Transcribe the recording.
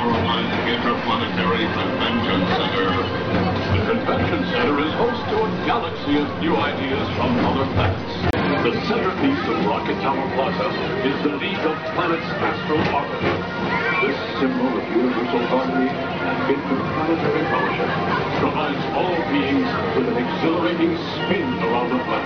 horrifying interplanetary convention center. The convention center is host to a galaxy of new ideas from other planets. The centerpiece of Rocket Tower Plaza is the League of Planets Astral Harmony. This symbol of universal harmony and interplanetary fellowship provides all beings with an exhilarating spin around the planet.